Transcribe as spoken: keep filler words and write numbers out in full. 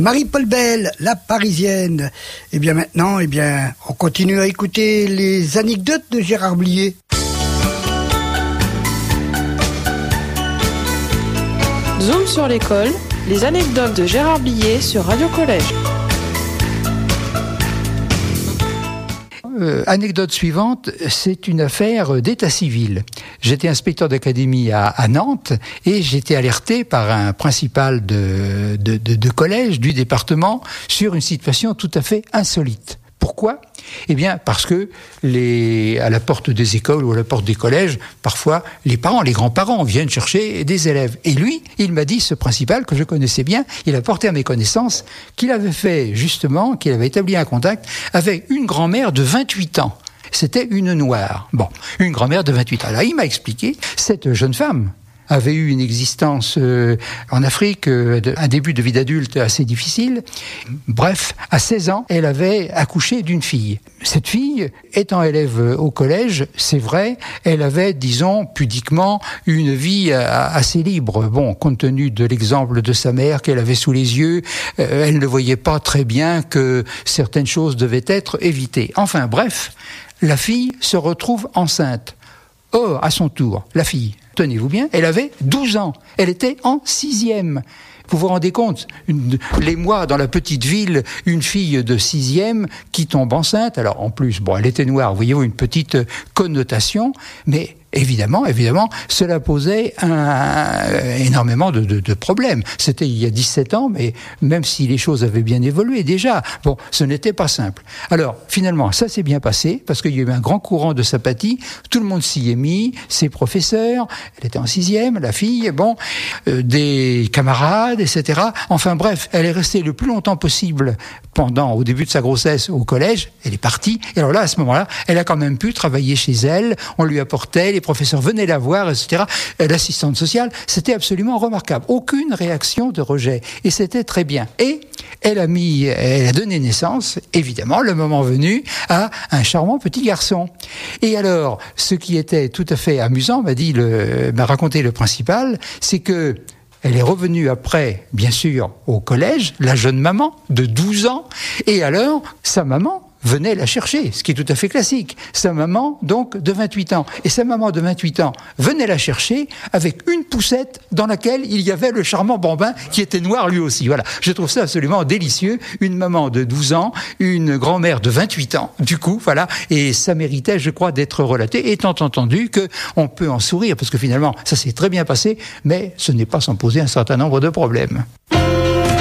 Marie-Paul Belle, la Parisienne. Et bien maintenant, eh bien, on continue à écouter les anecdotes de Gérard Blier. Zoom sur l'école, les anecdotes de Gérard Blier sur Radio Collège. Euh, anecdote suivante, c'est une affaire d'état civil. J'étais inspecteur d'académie à, à Nantes et j'étais alerté par un principal de, de, de, de collège du département sur une situation tout à fait insolite. Pourquoi ? Eh bien, parce que les, à la porte des écoles ou à la porte des collèges, parfois, les parents, les grands-parents viennent chercher des élèves. Et lui, il m'a dit, ce principal que je connaissais bien, il a porté à mes connaissances qu'il avait fait, justement, qu'il avait établi un contact avec une grand-mère de vingt-huit ans. C'était une noire. Bon, une grand-mère de vingt-huit ans. Là, il m'a expliqué, cette jeune femme avait eu une existence euh, en Afrique, euh, de, un début de vie d'adulte assez difficile. Bref, à seize ans, elle avait accouché d'une fille. Cette fille, étant élève au collège, c'est vrai, elle avait, disons, pudiquement, une vie euh, assez libre. Bon, compte tenu de l'exemple de sa mère qu'elle avait sous les yeux, euh, elle ne voyait pas très bien que certaines choses devaient être évitées. Enfin, bref, la fille se retrouve enceinte. Or, à son tour, la fille, tenez-vous bien, elle avait douze ans. Elle était en sixième. Vous vous rendez compte, une, les mois dans la petite ville, une fille de sixième qui tombe enceinte. Alors, en plus, bon, elle était noire, voyez-vous, une petite connotation, mais évidemment, évidemment, cela posait un, énormément de, de, de problèmes. C'était il y a dix-sept ans, mais même si les choses avaient bien évolué déjà, bon, ce n'était pas simple. Alors, finalement, ça s'est bien passé, parce qu'il y a eu un grand courant de sympathie, tout le monde s'y est mis, ses professeurs, elle était en sixième, la fille, bon, euh, des camarades, et cetera. Enfin bref, elle est restée le plus longtemps possible pendant, au début de sa grossesse, au collège, elle est partie, et alors là, à ce moment-là, elle a quand même pu travailler chez elle, on lui apportait, les professeurs venaient la voir, et cetera. L'assistante sociale, c'était absolument remarquable. Aucune réaction de rejet. Et c'était très bien. Et elle a mis, elle a donné naissance, évidemment, le moment venu, à un charmant petit garçon. Et alors, ce qui était tout à fait amusant, m'a dit le, m'a raconté le principal, c'est que elle est revenue après, bien sûr, au collège, la jeune maman de douze ans, et alors, sa maman venait la chercher, ce qui est tout à fait classique. Sa maman, donc, de vingt-huit ans. Et sa maman de vingt-huit ans venait la chercher avec une poussette dans laquelle il y avait le charmant bambin qui était noir lui aussi. Voilà. Je trouve ça absolument délicieux. Une maman de douze ans, une grand-mère de vingt-huit ans, du coup, voilà. Et ça méritait, je crois, d'être relaté, étant entendu qu'on peut en sourire, parce que finalement, ça s'est très bien passé, mais ce n'est pas sans poser un certain nombre de problèmes.